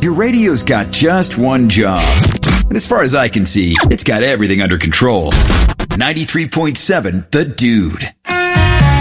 Your radio's got just one job. And as far as I can see, it's got everything under control. 93.7 The Dude.